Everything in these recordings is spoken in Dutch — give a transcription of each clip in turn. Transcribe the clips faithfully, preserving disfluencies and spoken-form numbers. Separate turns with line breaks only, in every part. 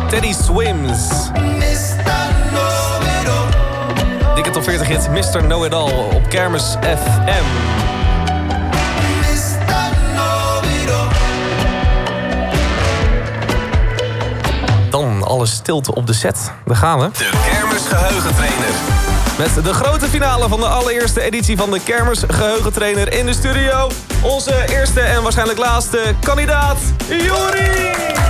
Teddy Swims. Dikke top veertig hit mister Know-It-All op Kermis F M. Dan alle stilte op de set. Daar gaan we. De Kermis Geheugentrainer. Met de grote finale van de allereerste editie van de Kermis Geheugentrainer in de studio. Onze eerste en waarschijnlijk laatste kandidaat, Juri!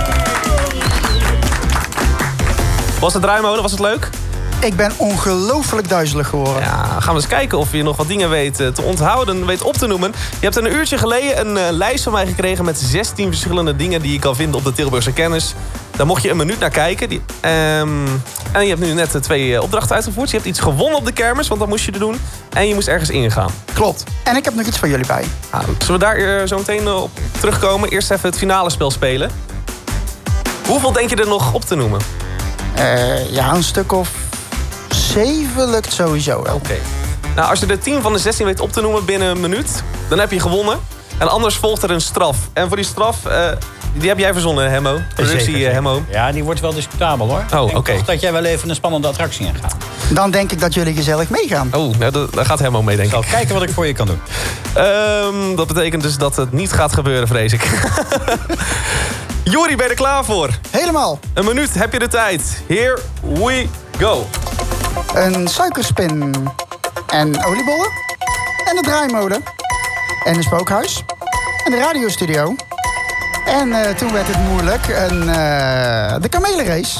Was het draaimode? Was het leuk?
Ik ben ongelooflijk duizelig geworden.
Ja, gaan we eens kijken of je nog wat dingen weet te onthouden, weet op te noemen. Je hebt een uurtje geleden een uh, lijst van mij gekregen met zestien verschillende dingen die je kan vinden op de Tilburgse Kennis. Daar mocht je een minuut naar kijken. Die, um, en je hebt nu net twee uh, opdrachten uitgevoerd. Je hebt iets gewonnen op de kermis, want dat moest je er doen. En je moest ergens ingaan.
Klopt. En ik heb nog iets voor jullie bij.
Nou, zullen we daar uh, zo meteen uh, op terugkomen? Eerst even het finale spel spelen. Hoeveel denk je er nog op te noemen?
Uh, ja, een stuk of zeven lukt sowieso wel.
Oké. Okay. Nou, als je de tien van de zestien weet op te noemen binnen een minuut, dan heb je gewonnen. En anders volgt er een straf. En voor die straf, uh, die heb jij verzonnen, Hemmo. Productie, uh, Hemmo.
Ja, die wordt wel discutabel, hoor.
Oh, oké. Okay.
Dat jij wel even een spannende attractie ingaat.
Dan denk ik dat jullie gezellig meegaan.
Oh, nou, daar gaat Hemmo mee, denk ik.
Ik zal kijken wat ik voor je kan doen.
Um, dat betekent dus dat het niet gaat gebeuren, vrees ik. Juri, ben je er klaar voor?
Helemaal.
Een minuut heb je de tijd. Here we go.
Een suikerspin. En oliebollen. En een draaimolen. En een spookhuis. En de radiostudio. En uh, toen werd het moeilijk. En, uh, de kamelenrace.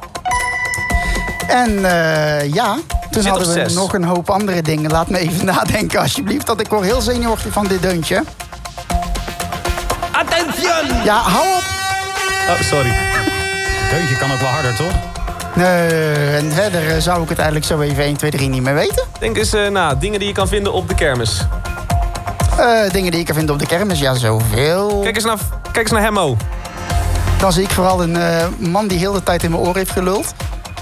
En uh, ja, toen hadden we zes. nog een hoop andere dingen. Laat me even nadenken alsjeblieft. Want ik word heel zenuwachtig van dit deuntje.
Attention!
Ja, hou op.
Oh, sorry.
Deuntje kan ook wel harder, toch?
Nee, en verder zou ik het eigenlijk zo even één, twee, drie niet meer weten.
Denk eens uh, na, dingen die je kan vinden op de kermis.
Uh, dingen die ik kan vinden op de kermis, ja, zoveel.
Kijk eens naar, kijk eens naar Hemmo.
Dan zie ik vooral een uh, man die heel de tijd in mijn oor heeft geluld.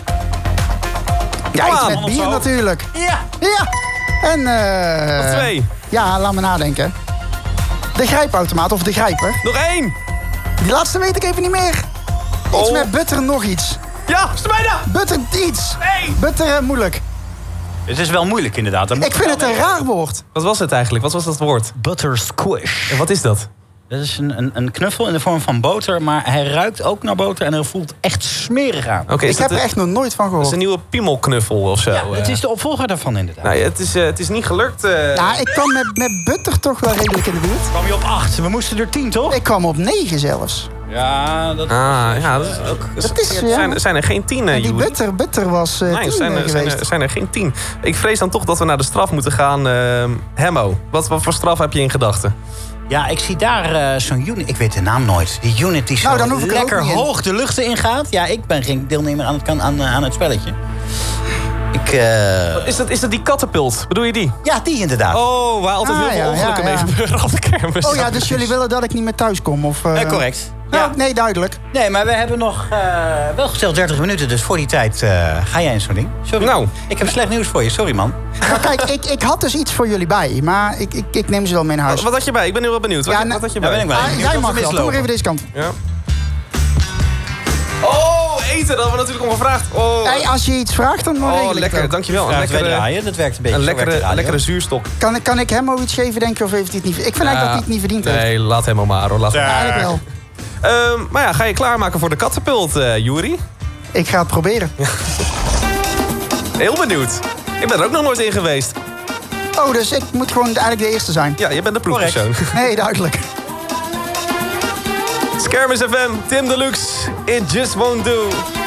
Ja, iets met bier natuurlijk.
Ja.
Ja. En, uh,
nog twee.
Ja, laat me nadenken. De grijpautomaat of de grijper.
Nog één.
Die laatste weet ik even niet meer. Iets
oh.
met butter nog iets.
Ja, is er bijna.
Butter iets.
Nee.
Butter uh, moeilijk.
Het is wel moeilijk inderdaad.
Ik vind het een raar woord.
Wat was het eigenlijk? Wat was dat woord?
Butter squish.
En wat is dat?
Dat is een, een, een knuffel in de vorm van boter, maar hij ruikt ook naar boter en hij voelt echt smerig aan.
Okay,
ik heb er echt nog nooit van gehoord.
Het is een nieuwe piemelknuffel of zo.
Ja, het is de opvolger daarvan inderdaad.
Nou, het, is, uh, het is niet gelukt. Uh...
Ja, ik kwam met, met butter toch wel redelijk in de buurt.
Kwam je op acht? We moesten er tien, toch?
Ik kwam op negen zelfs.
Ja, dat,
ah, ja, dat is ook...
Dat is, ja.
zijn, zijn er geen tien, uh,
die butter, butter was uh,
nee,
tien
zijn er,
geweest.
Zijn er, zijn er geen tien. Ik vrees dan toch dat we naar de straf moeten gaan. Uh, Hemmo, wat, wat voor straf heb je in gedachten?
Ja, ik zie daar uh, zo'n unit. Ik weet de naam nooit. Die unit die zo
nou,
lekker hoog de luchten ingaat. Ja, ik ben geen deelnemer aan het, kan, aan, aan het spelletje. Ik, uh...
is, dat, is dat die katapult? Bedoel je die?
Ja, die inderdaad.
Oh, waar altijd
ah,
heel veel
ja,
ongelukken
ja, ja.
mee gebeuren op de kermis.
Oh ja, dus jullie willen dat ik niet meer thuis kom? Of, uh...
uh, correct.
Nou,
ja.
Nee, duidelijk.
Nee, maar we hebben nog uh, wel gesteld dertig minuten. Dus voor die tijd uh, ga jij in zo'n ding. Sorry.
Nou.
Ik heb slecht nieuws voor je. Sorry, man.
Nou, kijk, ik, ik had dus iets voor jullie bij. Maar ik, ik, ik neem ze wel mee naar huis.
Wat, wat had je bij? Ik ben nu wel benieuwd. Wat,
ja,
wat
nou,
had je
bij?
bij?
Ja, ben ik bij.
Ah, jij mag wel. Doe maar even deze kant.
Ja. Oh, eten. Dat hadden we natuurlijk om gevraagd. Oh.
Hey, als je iets vraagt, dan mag
Oh, lekker. Dankjewel.
Een
lekkere,
draaien. Dat werkt een beetje.
Een lekkere, lekkere zuurstok.
Kan, kan ik hem ook iets geven, denk je? Of heeft hij het niet... Ik vind eigenlijk
ja,
dat hij het niet verdiend heeft.
Nee, laat hem maar, hoor. Laat
ja.
hem.
Eigenlijk wel.
Um, maar ja, ga je klaarmaken voor de katapult, uh, Juri?
Ik ga het proberen.
Heel benieuwd. Ik ben er ook nog nooit in geweest.
Oh, dus ik moet gewoon eigenlijk de eerste zijn.
Ja, je bent de proefpersoon.
Nee, duidelijk.
Kermis F M, Tim Deluxe, It Just Won't Do.